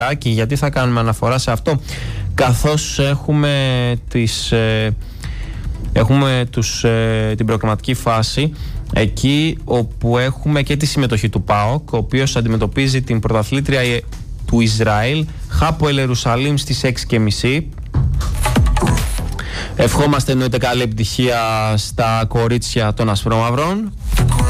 Και γιατί θα κάνουμε αναφορά σε αυτό? Καθώς έχουμε την προγραμματική φάση, εκεί όπου έχουμε και τη συμμετοχή του ΠΑΟΚ, ο οποίος αντιμετωπίζει την πρωταθλήτρια του Ισραήλ, Χάποελ Ιερουσαλήμ, στις 6:30. Ευχόμαστε εννοείται καλή επιτυχία στα κορίτσια των Ασπρόμαυρων.